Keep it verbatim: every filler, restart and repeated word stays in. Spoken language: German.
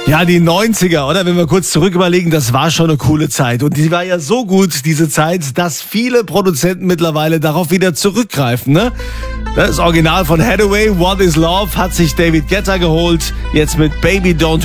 Ja, die neunziger, oder? Wenn wir kurz zurück überlegen, das war schon eine coole Zeit. Und die war ja so gut, diese Zeit, dass viele Produzenten mittlerweile darauf wieder zurückgreifen, ne? Das Original von Hathaway, What is Love, hat sich David Guetta geholt. Jetzt mit Baby Don't